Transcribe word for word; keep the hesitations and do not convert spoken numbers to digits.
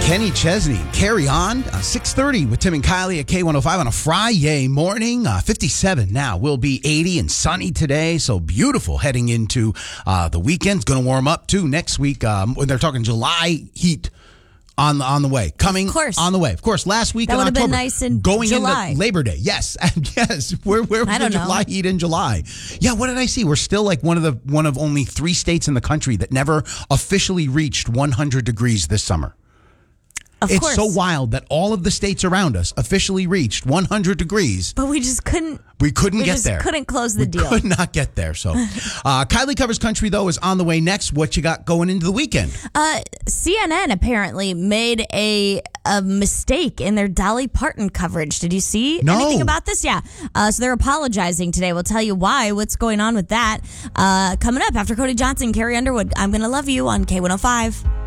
Kenny Chesney, Carry On, uh, six thirty with Tim and Kylie at K one oh five on a Friday morning. Uh, fifty-seven now. Will be eighty and sunny today, so beautiful heading into uh, the weekend. It's going to warm up, too, next week. Um, when they're talking July heat on the, on the way. Coming of course. on the way. Of course, last week that in would October. Have been nice in going July. into Labor Day. Yes. yes. Where, where was I the don't know. July heat in July? Yeah, what did I see? We're still like one of the one of only three states in the country that never officially reached one hundred degrees this summer. Of it's course. so wild that all of the states around us officially reached one hundred degrees. But we just couldn't. We couldn't we get just there. Couldn't close the we deal. Could not get there. So, uh, Kylie Covers Country, though, is on the way next. What you got going into the weekend? Uh, C N N apparently made a a mistake in their Dolly Parton coverage. Did you see No. anything about this? Yeah. Uh, so they're apologizing today. We'll tell you why. What's going on with that? Uh, coming up after Cody Johnson, Carrie Underwood. I'm gonna love you on K one oh five.